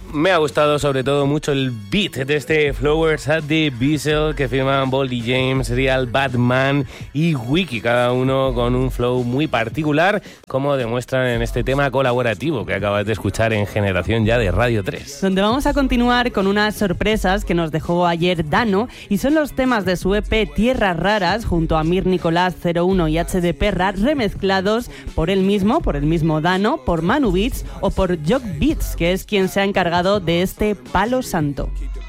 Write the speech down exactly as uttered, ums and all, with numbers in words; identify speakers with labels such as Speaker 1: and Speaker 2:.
Speaker 1: me ha gustado sobre todo mucho el beat de este Flowers at the Beazle que firman Boldy James, Real Batman y Wiki, cada uno con un flow muy particular, como demuestran en este tema colaborativo que acabas de escuchar en Generación Ya de Radio tres.
Speaker 2: Donde vamos a continuar con unas sorpresas que nos dejó ayer Dano, y son los temas de su E P Tierras Raras junto a Mir Nicolás cero uno y H D Perra, remezclados por él mismo, por el mismo Dano, por Manu Beats o por Jock Beats, que es quien se ha encargado de este Palo Santo.